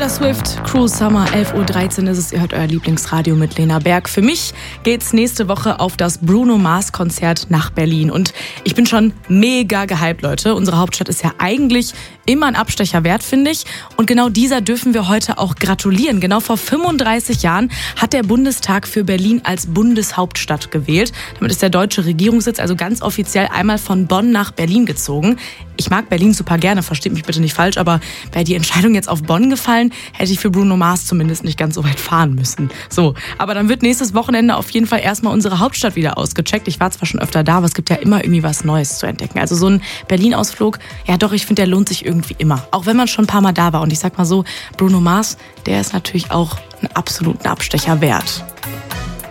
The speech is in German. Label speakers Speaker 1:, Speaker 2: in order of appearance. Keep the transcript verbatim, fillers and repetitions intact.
Speaker 1: Taylor Swift, Cruel Summer, elf Uhr dreizehn ist es. Ihr hört euer Lieblingsradio mit Lena Berg. Für mich geht's nächste Woche auf das Bruno Mars Konzert nach Berlin. Und ich bin schon mega gehypt, Leute. Unsere Hauptstadt ist ja eigentlich immer ein Abstecher wert, finde ich. Und genau dieser dürfen wir heute auch gratulieren. Genau vor fünfunddreißig Jahren hat der Bundestag für Berlin als Bundeshauptstadt gewählt. Damit ist der deutsche Regierungssitz also ganz offiziell einmal von Bonn nach Berlin gezogen. Ich mag Berlin super gerne, versteht mich bitte nicht falsch, aber wäre die Entscheidung jetzt auf Bonn gefallen, hätte ich für Bruno Mars zumindest nicht ganz so weit fahren müssen. So, aber dann wird nächstes Wochenende auf jeden Fall erstmal unsere Hauptstadt wieder ausgecheckt. Ich war zwar schon öfter da, aber es gibt ja immer irgendwie was Neues zu entdecken. Also so ein Berlin-Ausflug, ja doch, ich finde, der lohnt sich irgendwie immer. Auch wenn man schon ein paar Mal da war. Und ich sag mal so, Bruno Mars, der ist natürlich auch einen absoluten Abstecher wert.